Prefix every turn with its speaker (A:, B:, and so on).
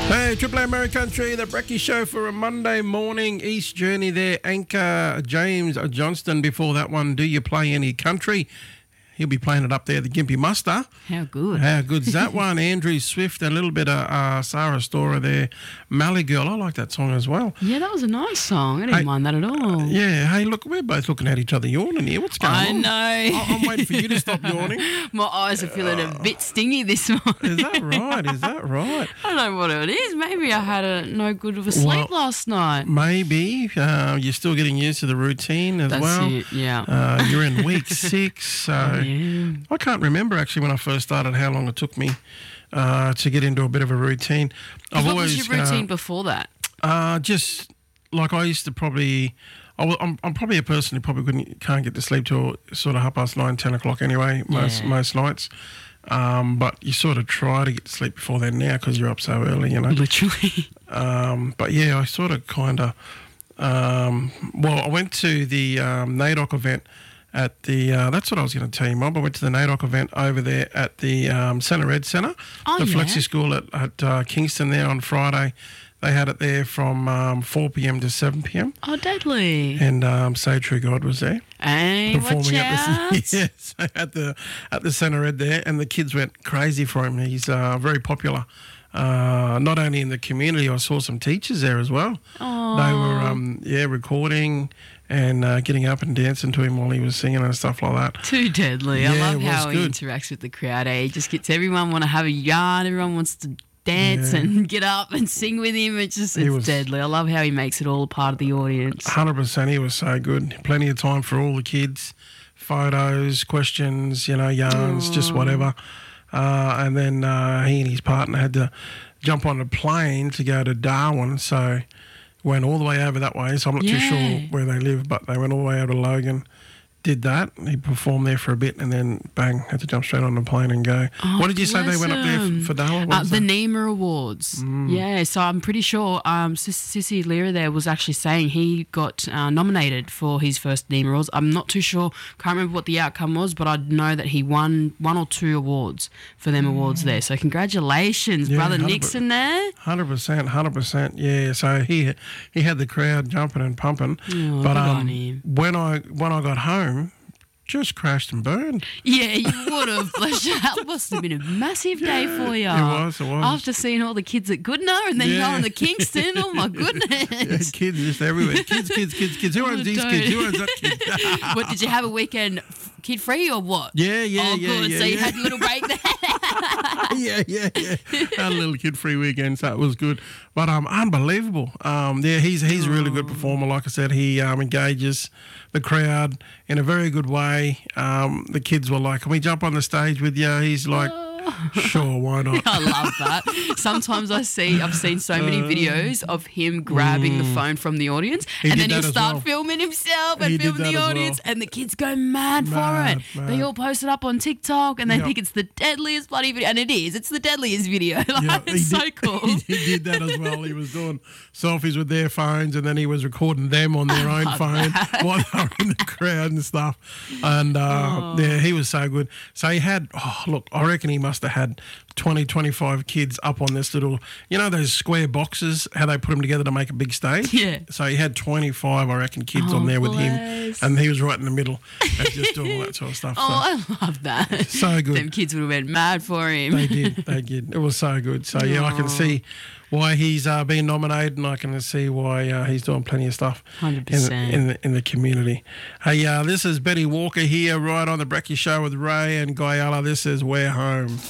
A: Hey, Triple A American Country, the Brekkie Show for a Monday morning. East Journey there. Anchor James Johnston before that one. Do you play any country? He'll be playing it up there, the Gympie Muster.
B: How good.
A: How good's that one? Andrew Swift, a little bit of Sarah Storer there. Mally Girl, I like that song as well.
B: Yeah, that was a nice song. I didn't mind that at all.
A: Yeah, hey, look, we're both looking at each other yawning here. What's going on?
B: I know.
A: I'm waiting for you to stop yawning.
B: My eyes are feeling a bit stingy this morning.
A: Is that right? Is that right?
B: I don't know what it is. Maybe I had no good of a sleep last night.
A: Maybe. You're still getting used to the routine as well.
B: That's it, yeah.
A: You're in week 6, so...
B: Yeah.
A: I can't remember actually when I first started how long it took me to get into a bit of a routine.
B: What was your routine before that?
A: Just like I used to probably... I'm probably a person who probably can't get to sleep till sort of 9:30, 10 o'clock anyway, most nights. But you sort of try to get to sleep before then now because you're up so early, you know.
B: Literally.
A: But yeah, I sort of kind of... I went to the NAIDOC event at the, that's what I was going to tell you, Mob. I went to the NAIDOC event over there at the Centre Ed Centre, the Flexi School at Kingston there on Friday. They had it there from 4 p.m. to 7 p.m.
B: Oh, deadly.
A: And Say True God was there.
B: Hey,
A: performing
B: watch out.
A: at the Centre Ed there, and the kids went crazy for him. He's very popular. Not only in the community, I saw some teachers there as well.
B: Aww.
A: They were, recording and getting up and dancing to him while he was singing and stuff like that.
B: Too deadly.
A: Yeah,
B: I love
A: it
B: how
A: was
B: he
A: good.
B: interacts with the crowd. He just gets everyone want to have a yarn. Everyone wants to dance and get up and sing with him. It's deadly. I love how he makes it all a part of the audience.
A: 100%. He was so good. Plenty of time for all the kids. Photos, questions, yarns, just whatever. And then he and his partner had to jump on a plane to go to Darwin, so went all the way over that way. So I'm not too sure where they live, but they went all the way over to Logan, did that. He performed there for a bit and then, bang, had to jump straight on the plane and go. What did you say they went up there for Darwin?
B: The NEMA Awards. Yeah, so I'm pretty sure Sissy Lira there was actually saying he got nominated for his first NEMA Awards. I'm not too sure, can't remember what the outcome was, but I know that he won 1 or 2 awards for them awards there. So congratulations, Brother Nixon there.
A: 100%, yeah. So he had the crowd jumping and pumping.
B: Oh,
A: but
B: good on him.
A: when I got home, just crashed and burned.
B: Yeah, you would have. Bless you. That must have been a massive day for you.
A: It was.
B: After seeing all the kids at Goodna and then going to Kingston, oh my goodness.
A: Yeah, kids just everywhere. Kids. Who owns these kids? Who owns that kid?
B: What, did you have a weekend kid free or what?
A: Yeah.
B: Oh, good. So you had a little break there.
A: Yeah. Had a little kid free weekend, so it was good. But unbelievable. He's a really good performer. Like I said, he engages the crowd in a very good way. The kids were like, "Can we jump on the stage with you?" He's like, "Sure, why not?"
B: I love that. Sometimes I've seen so many videos of him grabbing the phone from the audience and then he'll start filming himself and filming the audience and the kids go mad for it. They all post it up on TikTok and they think it's the deadliest bloody video. And it is. It's the deadliest video. It's so cool.
A: He did that as well. He was doing selfies with their phones and then he was recording them on their own phone while they were in the crowd and stuff. And he was so good. So he had, I reckon he must have had 20, 25 kids up on this little, those square boxes, how they put them together to make a big stage?
B: Yeah.
A: So he had 25, I reckon, kids on there with him. And he was right in the middle and just doing all that sort of stuff.
B: I love that.
A: So good.
B: Them kids would have went mad for him.
A: They did. It was so good. So, I can see why he's been nominated and I can see why he's doing plenty of stuff
B: 100%.
A: in the community. Hey, this is Betty Walker here right on the Brekkie Show with Ray and Guyala. This is We're Home.